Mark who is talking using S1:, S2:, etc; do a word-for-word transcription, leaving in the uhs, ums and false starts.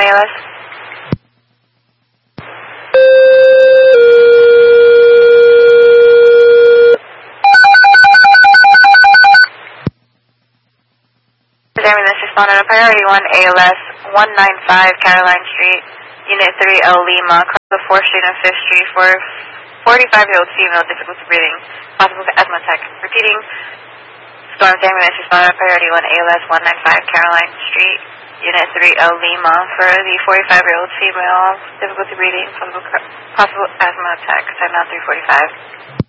S1: A L S. Ambulance responded on priority one A L S one ninety-five Caroline Street, Unit three L Lima, across the fourth Street and fifth Street for forty-five-year-old female, difficulty breathing, possible asthma attack. Repeating, Storm's ambulance responded on priority one A L S one ninety-five Caroline Street, Unit three L Lima, for the forty-five-year-old female, difficulty breathing, possible, possible asthma attack, time now three forty-five.